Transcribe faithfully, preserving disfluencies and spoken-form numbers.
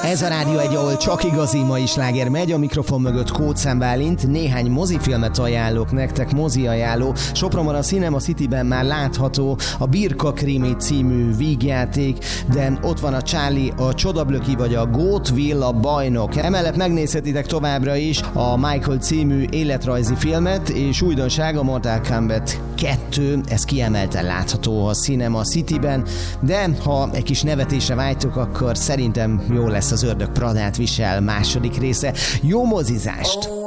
Ez a Rádió egy, ahol csak igazi mai sláger megy, a mikrofon mögött Kóczán Bálint. Néhány mozifilmet ajánlok nektek, mozi ajánló. Sopronban a Cinema Cityben már látható a Birka Krimi című vígjáték, de ott van a Charlie, a Csodablöki vagy a Goat Will, a bajnok. Emellett megnézhetitek továbbra is a Michael című életrajzi filmet, és újdonság a Mortal Kombat kettő, ez kiemelten látható a Cinema Cityben, de ha egy kis nevetésre vágytok, akkor szerintem jó lesz az Ördög Pradát visel második része. Jó mozizást!